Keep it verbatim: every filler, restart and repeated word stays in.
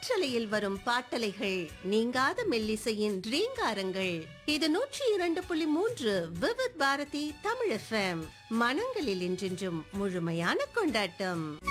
காற்றலையில் வரும் பாட்டலைகள் நீங்காத மெல்லிசையின் ரீங்காரங்கள். இது நூற்றி இரண்டு புள்ளி மூன்று விவித் பாரதி தமிழ் எஃப்எம். மனங்களில் என்றென்றும் முழுமையான கொண்டாட்டம்.